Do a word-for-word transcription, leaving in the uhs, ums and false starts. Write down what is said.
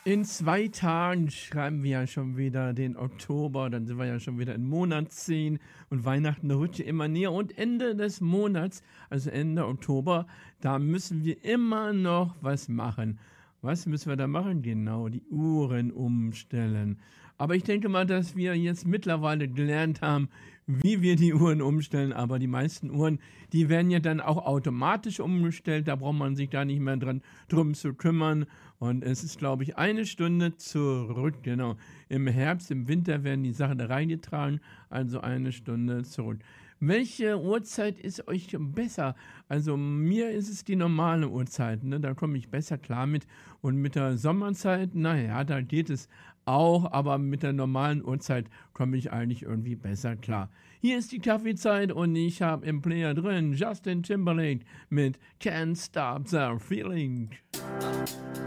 In zwei Tagen schreiben wir ja schon wieder den Oktober, dann sind wir ja schon wieder in Monat zehn und Weihnachten rückt ja immer näher und Ende des Monats, also Ende Oktober, da müssen wir immer noch was machen. Was müssen wir da machen? Genau, die Uhren umstellen. Aber ich denke mal, dass wir jetzt mittlerweile gelernt haben, wie wir die Uhren umstellen. Aber die meisten Uhren, die werden ja dann auch automatisch umgestellt. Da braucht man sich da nicht mehr dran, drum zu kümmern. Und es ist, glaube ich, eine Stunde zurück. Genau. Im Herbst, im Winter werden die Sachen da reingetragen. Also eine Stunde zurück. Welche Uhrzeit ist euch besser? Also mir ist es die normale Uhrzeit, ne? Da komme ich besser klar mit. Und mit der Sommerzeit, naja, da geht es auch, aber mit der normalen Uhrzeit komme ich eigentlich irgendwie besser klar. Hier ist die Kaffeezeit und ich habe im Player drin Justin Timberlake mit Can't Stop the Feeling.